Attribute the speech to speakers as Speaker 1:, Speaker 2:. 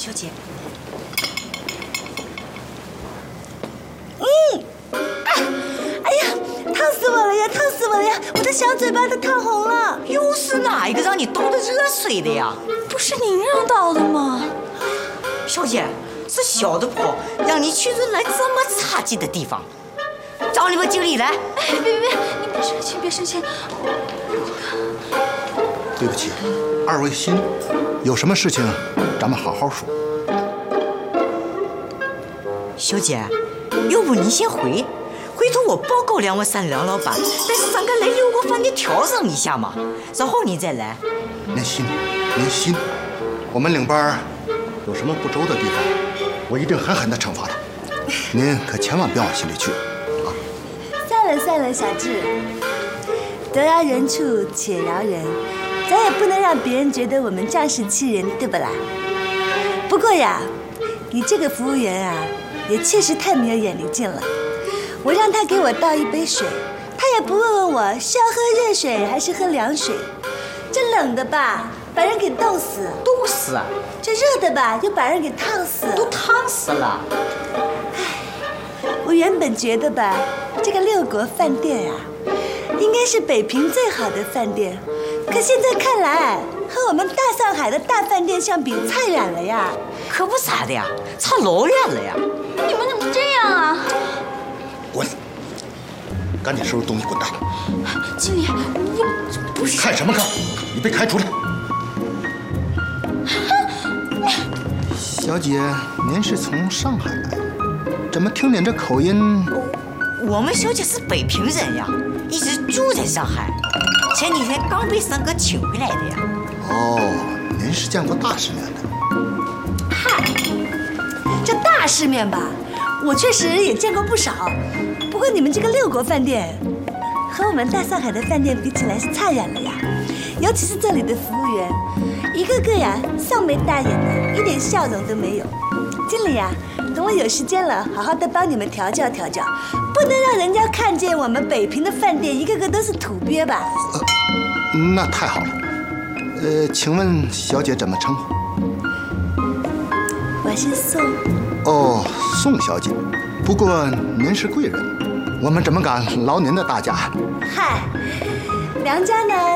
Speaker 1: 小姐。
Speaker 2: 哎呀，烫死我了呀！烫死我了呀！我的小嘴巴都烫红了。
Speaker 1: 又是哪一个让你倒的热水的呀？
Speaker 2: 不是您让倒的吗？
Speaker 1: 小姐，是小的婆让你去人来这么差劲的地方，找你们经理来。
Speaker 2: 哎，别，你别生气，别生气。
Speaker 3: 对不起，二位新，有什么事情咱们好好说。
Speaker 1: 小姐，要不你先回头我报告213梁老板，在3个来6个饭店调整一下嘛，然后你再来。
Speaker 3: 您心，我们领班有什么不周的地方，我一定狠狠地惩罚他。您可千万别往心里去啊！
Speaker 2: 算了，小智，得饶人处且饶人，咱也不能让别人觉得我们仗势欺人，对不啦？不过呀，你这个服务员啊，也确实太没有眼力劲了。我让他给我倒一杯水，他也不问问我是要喝热水还是喝凉水。这冷的吧，把人给冻死；
Speaker 1: 冻死。
Speaker 2: 这热的吧，又把人给烫死。
Speaker 1: 都烫死了。
Speaker 2: 我原本觉得吧，这个6国饭店啊，应该是北平最好的饭店，可现在看来，和我们大上海的大饭店相比，差远了呀。
Speaker 1: 可不咋的呀，差老远了呀。
Speaker 2: 你们怎么这样啊？
Speaker 3: 滚！赶紧收拾东西滚蛋！
Speaker 2: 经理，我不是
Speaker 3: 看什么看？你被开除了。小姐，您是从上海来的，怎么听您这口音？
Speaker 1: 我们小姐是北平人呀，一直住在上海，前几天刚被3哥请回来的呀。
Speaker 3: 哦，您是见过大世面的。
Speaker 2: 嗨，这大世面吧，我确实也见过不少。不过你们这个6国饭店，和我们大上海的饭店比起来是差远了呀。尤其是这里的服务员，一个个呀丧眉大眼的，一点笑容都没有。经理呀，等我有时间了，好好的帮你们调教调教，不能让人家看见我们北平的饭店一个个都是土鳖吧？
Speaker 3: 那太好了。请问小姐怎么称呼？
Speaker 2: 我是宋。
Speaker 3: 哦，宋小姐。不过您是贵人，我们怎么敢劳您的大驾？
Speaker 2: 嗨，梁家呢